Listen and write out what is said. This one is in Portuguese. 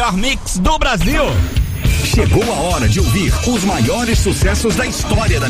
melhor mix do Brasil. Chegou a hora de ouvir os maiores sucessos da história da